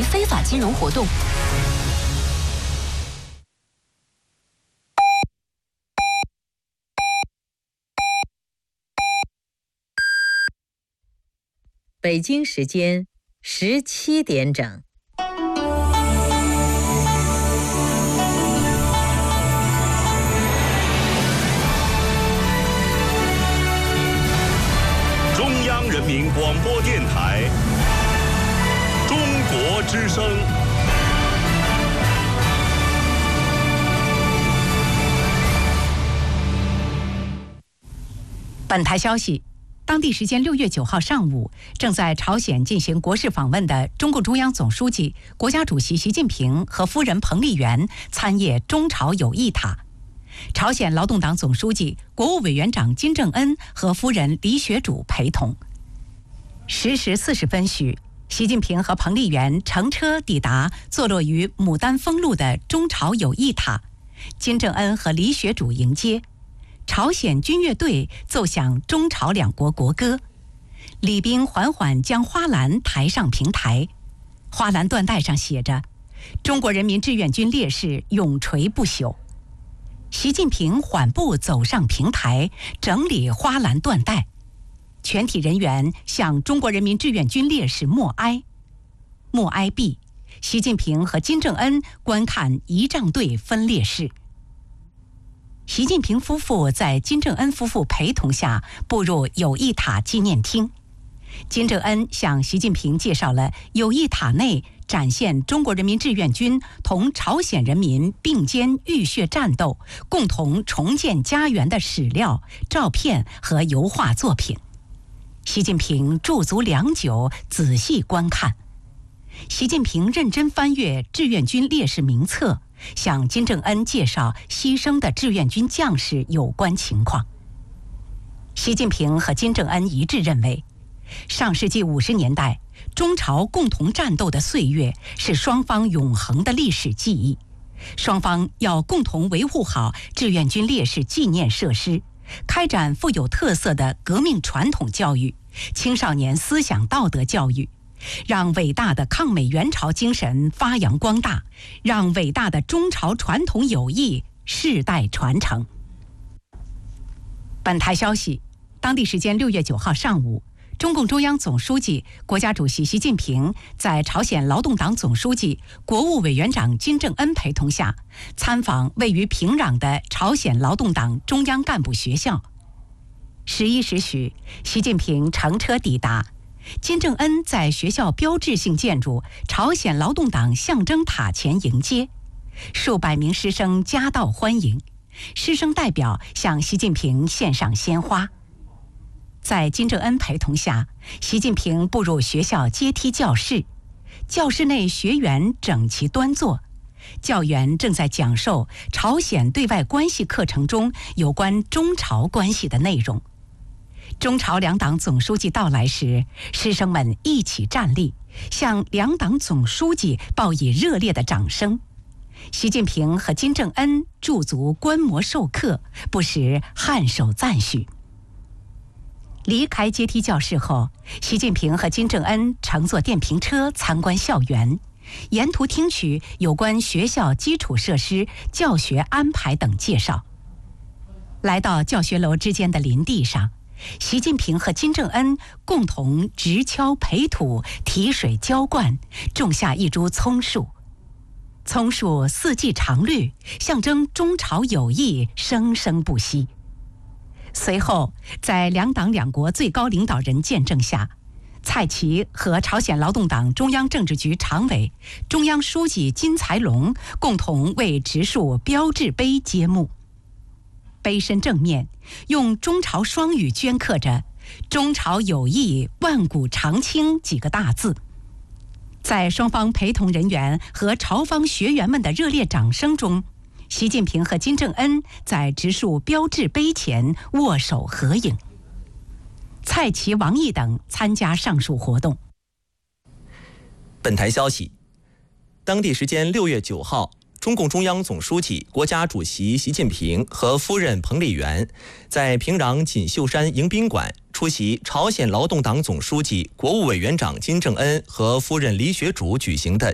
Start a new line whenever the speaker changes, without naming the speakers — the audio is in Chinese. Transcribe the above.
非法金融活动。
北京时间17点整。
中央人民广播电台中国之声。
本台消息。当地时间6月9号上午，正在朝鲜进行国事访问的中共中央总书记、国家主席习近平和夫人彭丽媛参谒中朝友谊塔。朝鲜劳动党总书记、国务委员长金正恩和夫人李雪主陪同。10时40分许，习近平和彭丽媛乘车抵达坐落于牡丹峰路的中朝友谊塔，金正恩和李雪主迎接。朝鲜军乐队奏响中朝两国国歌，礼宾缓缓将花篮抬上平台，花篮缎带上写着“中国人民志愿军烈士永垂不朽”。习近平缓步走上平台，整理花篮缎带，全体人员向中国人民志愿军烈士默哀。默哀毕，习近平和金正恩观看仪仗队分列式。习近平夫妇在金正恩夫妇陪同下步入友谊塔纪念厅。金正恩向习近平介绍了友谊塔内展现中国人民志愿军同朝鲜人民并肩浴血战斗、共同重建家园的史料、照片和油画作品。习近平驻足良久，仔细观看。习近平认真翻阅志愿军烈士名册，向金正恩介绍牺牲的志愿军将士有关情况。习近平和金正恩一致认为，上世纪50年代中朝共同战斗的岁月是双方永恒的历史记忆，双方要共同维护好志愿军烈士纪念设施，开展富有特色的革命传统教育、青少年思想道德教育，让伟大的抗美援朝精神发扬光大，让伟大的中朝传统友谊世代传承。本台消息，当地时间6月9号上午，中共中央总书记、国家主席习近平在朝鲜劳动党总书记、国务委员长金正恩陪同下，参访位于平壤的朝鲜劳动党中央干部学校。11时许，习近平乘车抵达。金正恩在学校标志性建筑朝鲜劳动党象征塔前迎接，数百名师生夹道欢迎，师生代表向习近平献上鲜花。在金正恩陪同下，习近平步入学校阶梯教室，教室内学员整齐端坐，教员正在讲授朝鲜对外关系课程中有关中朝关系的内容。中朝两党总书记到来时，师生们一起站立，向两党总书记报以热烈的掌声。习近平和金正恩驻足观摩授课，不时颔首赞许。离开阶梯教室后，习近平和金正恩乘坐电瓶车参观校园，沿途听取有关学校基础设施、教学安排等介绍。来到教学楼之间的林地上，习近平和金正恩共同直锹培土、提水浇灌，种下一株葱树。葱树四季常绿，象征中朝友谊生生不息。随后，在两党两国最高领导人见证下，蔡奇和朝鲜劳动党中央政治局常委、中央书记金才龙共同为植树标志碑揭幕。碑身正面用中朝双语镌刻着“中朝友谊万古长青”几个大字。在双方陪同人员和朝方学员们的热烈掌声中，习近平和金正恩在植树标志碑前握手合影。蔡奇、王毅等参加上述活动。
本台消息，当地时间6月9号，中共中央总书记、国家主席习近平和夫人彭丽媛在平壤锦绣山迎宾馆出席朝鲜劳动党总书记、国务委员长金正恩和夫人李雪主举行的